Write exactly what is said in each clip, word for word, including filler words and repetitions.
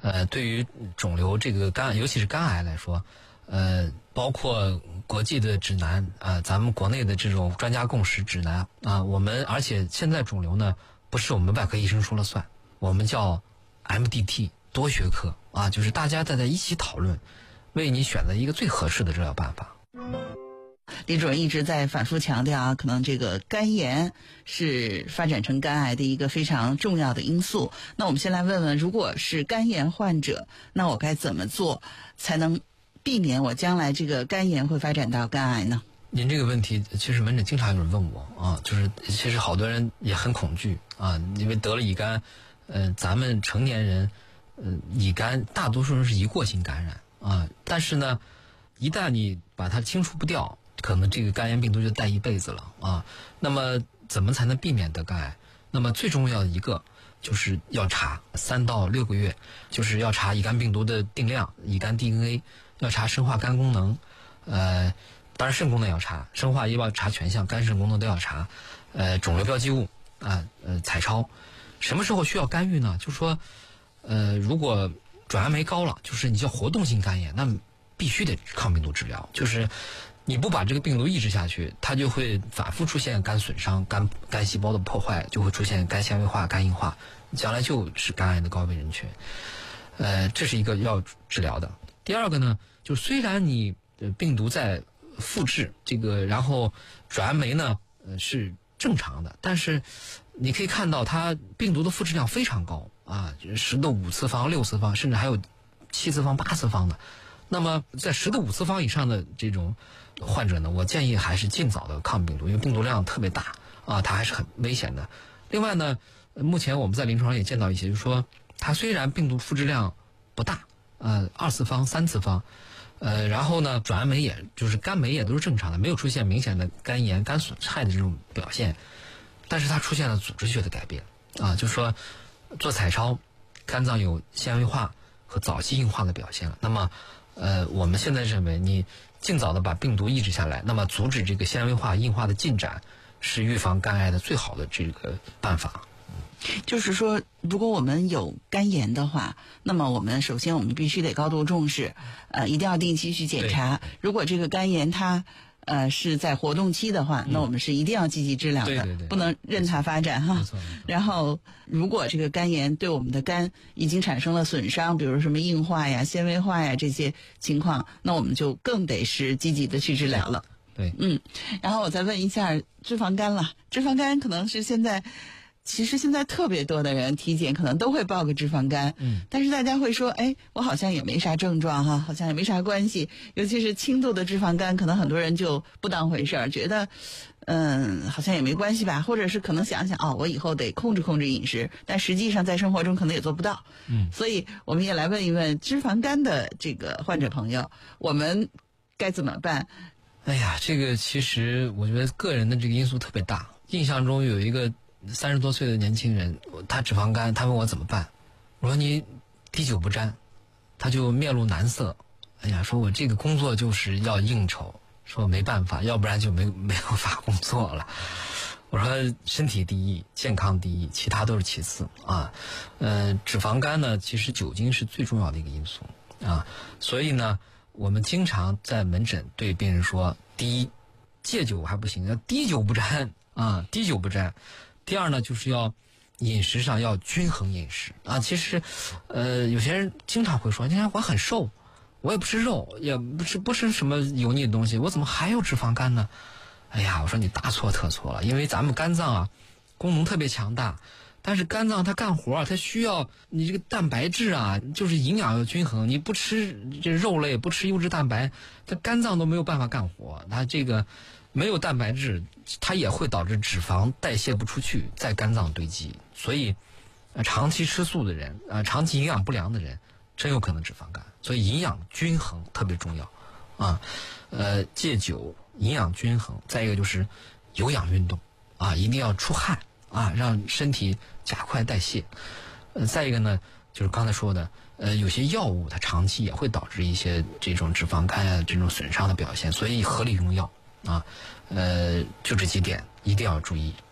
呃，对于肿瘤这个肝，尤其是肝癌来说，呃，包括国际的指南啊、呃，咱们国内的这种专家共识指南啊、呃，我们而且现在肿瘤呢，不是我们外科医生说了算，我们叫 M D T 多学科啊，就是大家在在一起讨论，为你选择一个最合适的治疗办法。 李主任一直在反复强调啊，可能这个肝炎是发展成肝癌的一个非常重要的因素。那我们先来问问，如果是肝炎患者，那我该怎么做才能避免我将来这个肝炎会发展到肝癌呢？ 您这个问题其实门诊经常有人问我啊，就是其实好多人也很恐惧啊，因为得了乙肝，呃，咱们成年人，呃，乙肝大多数人是一过性感染啊，但是呢，一旦你把它清除不掉，可能这个肝炎病毒就带一辈子了啊。那么怎么才能避免得肝癌？那么最重要的一个就是要查三到六个月，就是要查乙肝病毒的定量、乙肝 D N A， 要查生化肝功能，呃，当然肾功能要查，生化也要查全项，肝肾功能都要查，呃，肿瘤标记物啊，呃，彩超。什么时候需要干预呢？就是说，呃，如果转氨酶高了，就是你叫活动性肝炎，那必须得抗病毒治疗，就是你不把这个病毒抑制下去，它就会反复出现肝损伤、肝肝细胞的破坏，就会出现肝纤维化、肝硬化，将来就是肝癌的高危人群。呃，这是一个要治疗的。第二个呢，就虽然你病毒在复制这个，然后转氨酶呢，呃是正常的，但是你可以看到它病毒的复制量非常高啊，十的五次方、六次方，甚至还有七次方、八次方的。那么在十的五次方以上的这种患者呢，我建议还是尽早的抗病毒，因为病毒量特别大啊，它还是很危险的。另外呢，目前我们在临床上也见到一些，就是说它虽然病毒复制量不大，呃，二次方、三次方，呃，然后呢，转氨酶也就是肝酶也都是正常的，没有出现明显的肝炎、肝损害的这种表现，但是它出现了组织学的改变啊，就是说做彩超，肝脏有纤维化和早期硬化的表现了。那么呃，我们现在认为你尽早的把病毒抑制下来，那么阻止这个纤维化、硬化的进展，是预防肝癌的最好的这个办法。 就是说，如果我们有肝炎的话，那么我们首先我们必须得高度重视，呃，一定要定期去检查。如果这个肝炎它呃是在活动期的话，嗯、那我们是一定要积极治疗的， 对对对， 不能任它发展哈。然后，如果这个肝炎对我们的肝已经产生了损伤，比如什么硬化呀、纤维化呀这些情况，那我们就更得是积极的去治疗了。 对， 嗯，然后我再问一下脂肪肝了，脂肪肝可能是现在。其实现在特别多的人体检可能都会报个脂肪肝，嗯，但是大家会说，哎，我好像也没啥症状哈，好像也没啥关系。尤其是轻度的脂肪肝，可能很多人就不当回事儿，觉得，嗯，好像也没关系吧，或者是可能想想，哦，我以后得控制控制饮食，但实际上在生活中可能也做不到，嗯，所以我们也来问一问脂肪肝的这个患者朋友，我们该怎么办？ 哎呀，这个其实我觉得个人的这个因素特别大。印象中有一个三十多岁的年轻人，他脂肪肝，他问我怎么办，我说你滴酒不沾，他就面露难色。哎呀，说我这个工作就是要应酬，说没办法，要不然就没没有法工作了。我说身体第一，健康第一，其他都是其次啊。呃，脂肪肝呢，其实酒精是最重要的一个因素啊，所以呢，我们经常在门诊对病人说：第一，戒酒还不行，要滴酒不沾啊，滴酒不沾。第二呢，就是要饮食上要均衡饮食啊。其实，呃，有些人经常会说：你看我很瘦，我也不吃肉，也不吃不吃什么油腻的东西，我怎么还有脂肪肝呢？哎呀，我说你大错特错了，因为咱们肝脏啊，功能特别强大。但是肝脏它干活啊，它需要你这个蛋白质啊，就是营养要均衡。你不吃这肉类，不吃优质蛋白，它肝脏都没有办法干活。它这个没有蛋白质，它也会导致脂肪代谢不出去，在肝脏堆积。所以，呃，长期吃素的人啊、呃，长期营养不良的人，真有可能脂肪肝。所以营养均衡特别重要啊。呃，戒酒，营养均衡，再一个就是有氧运动啊，一定要出汗。啊，让身体加快代谢。呃，再一个呢，就是刚才说的，呃，有些药物它长期也会导致一些这种脂肪肝啊这种损伤的表现，所以合理用药啊，呃，就这几点一定要注意。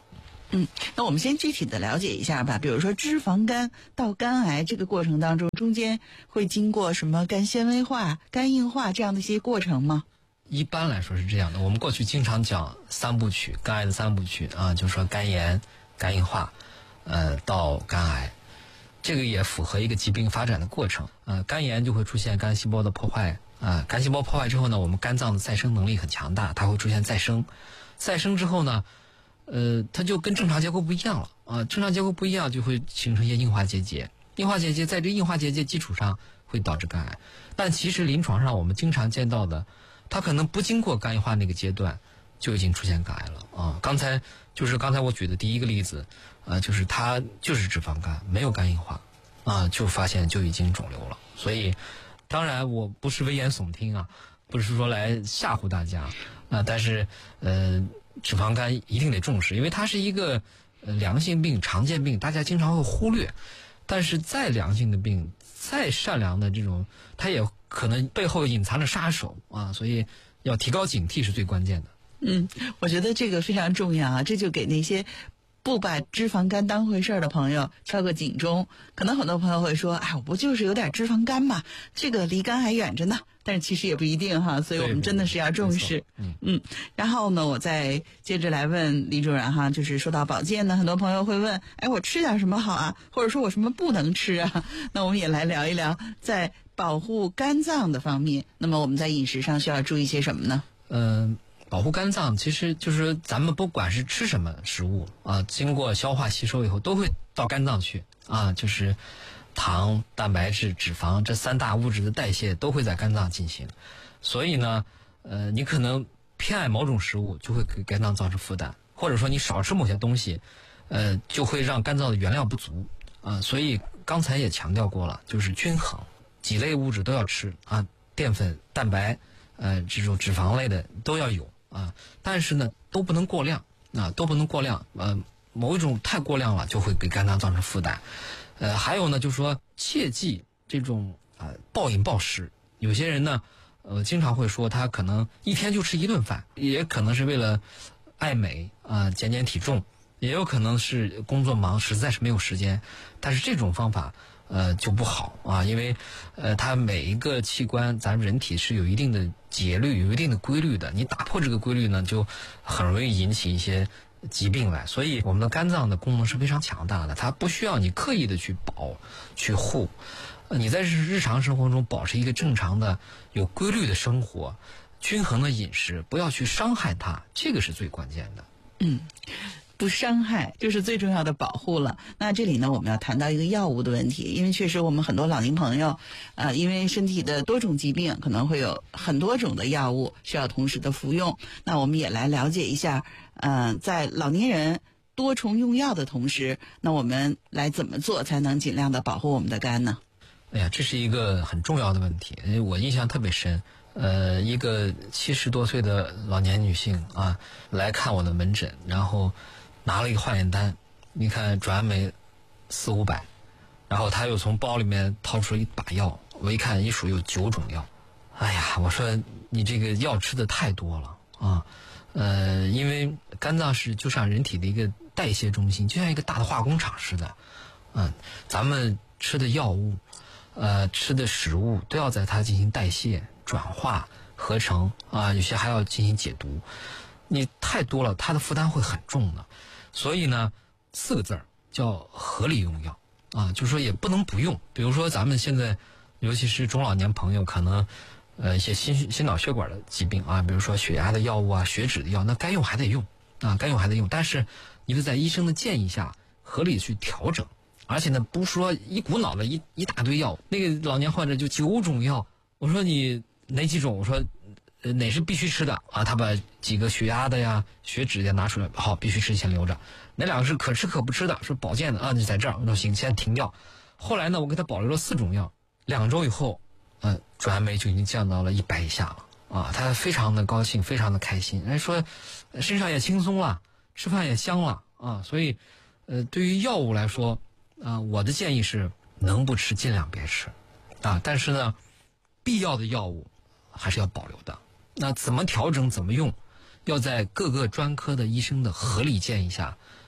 嗯，那我们先具体的了解一下吧。比如说脂肪肝到肝癌这个过程当中，中间会经过什么肝纤维化、肝硬化这样的一些过程吗？ 一般来说是这样的，我们过去经常讲三部曲，肝癌的三部曲啊，就是说肝炎、肝硬化，呃，到肝癌，这个也符合一个疾病发展的过程。呃，肝炎就会出现肝细胞的破坏，啊、呃，肝细胞破坏之后呢，我们肝脏的再生能力很强大，它会出现再生，再生之后呢，呃，它就跟正常结构不一样了啊、呃，正常结构不一样就会形成一些硬化结节，硬化结节在这硬化结节基础上会导致肝癌，但其实临床上我们经常见到的。它可能不经过肝硬化那个阶段，就已经出现肝癌了啊！刚才就是刚才我举的第一个例子，呃，就是它就是脂肪肝，没有肝硬化，啊，就发现就已经肿瘤了。所以，当然我不是危言耸听啊，不是说来吓唬大家啊，但是呃，脂肪肝一定得重视，因为它是一个呃良性病、常见病，大家经常会忽略。但是再良性的病，再善良的这种，它也。可能背后隐藏着杀手啊，所以要提高警惕是最关键的。 嗯，我觉得这个非常重要啊，这就给那些不把脂肪肝当回事儿的朋友敲个警钟。可能很多朋友会说，哎，我不就是有点脂肪肝嘛，这个离肝还远着呢。但是其实也不一定哈，所以我们真的是要重视。 嗯嗯，然后呢，我再接着来问李主任哈，就是说到保健呢，很多朋友会问，哎，我吃点什么好啊？或者说我什么不能吃啊？那我们也来聊一聊，在保护肝脏的方面，那么我们在饮食上需要注意些什么呢？ 嗯、呃，保护肝脏其实就是咱们不管是吃什么食物啊，经过消化吸收以后，都会到肝脏去啊，就是糖、蛋白质、脂肪这三大物质的代谢都会在肝脏进行，所以呢，呃，你可能偏爱某种食物，就会给肝脏造成负担，或者说你少吃某些东西，呃，就会让肝脏的原料不足啊。所以刚才也强调过了，就是均衡，几类物质都要吃啊，淀粉、蛋白，呃，这种脂肪类的都要有啊，但是呢，都不能过量啊，都不能过量，呃，某一种太过量了，就会给肝脏造成负担。呃，还有呢，就是说切忌这种啊、呃、暴饮暴食。有些人呢，呃，经常会说他可能一天就吃一顿饭，也可能是为了爱美啊、呃、减减体重，也有可能是工作忙，实在是没有时间。但是这种方法呃就不好啊，因为呃它每一个器官，咱们人体是有一定的节律，有一定的规律的。你打破这个规律呢，就很容易引起一些疾病来。所以我们的肝脏的功能是非常强大的，它不需要你刻意的去保去护，呃你在日常生活中保持一个正常的有规律的生活，均衡的饮食，不要去伤害它，这个是最关键的。 嗯，不伤害就是最重要的保护了。那这里呢，我们要谈到一个药物的问题，因为确实我们很多老年朋友，呃，因为身体的多种疾病，可能会有很多种的药物需要同时的服用。那我们也来了解一下，呃，在老年人多重用药的同时，那我们来怎么做才能尽量的保护我们的肝呢？ 哎呀，这是一个很重要的问题，因为我印象特别深。呃，一个七十多岁的老年女性啊，来看我的门诊，然后拿了一个化验单，你看转酶四五百，然后她又从包里面掏出一把药，我一看一数有九种药。哎呀，我说你这个药吃的太多了啊！呃，因为肝脏是就像人体的一个代谢中心，就像一个大的化工厂似的，嗯，咱们吃的药物。呃，吃的食物都要在它进行代谢、转化、合成啊，有些还要进行解毒。你太多了，它的负担会很重的。所以呢，四个字儿叫合理用药啊，就是说也不能不用。比如说咱们现在，尤其是中老年朋友，可能呃一些心心脑血管的疾病啊，比如说血压的药物啊、血脂的药，那该用还得用啊，该用还得用。但是你得在医生的建议下，合理去调整。而且呢，不是说一股脑的一一大堆药，那个老年患者就九种药，我说你哪几种？我说，呃，哪是必须吃的啊？他把几个血压的呀、血脂的拿出来，好，必须吃，先留着。哪两个是可吃可不吃的，是保健的啊？就在这儿，我说行，先停掉。后来呢，我给他保留了四种药，两周以后，呃，转酶就已经降到了一百以下了啊，他非常的高兴，非常的开心，人说身上也轻松了，吃饭也香了啊，所以，呃，对于药物来说。啊、呃，我的建议是能不吃尽量别吃，啊，但是呢，必要的药物还是要保留的。那怎么调整、怎么用，要在各个专科的医生的合理建议下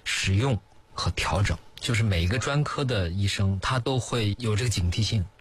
使用和调整。就是每一个专科的医生，他都会有这个警惕性。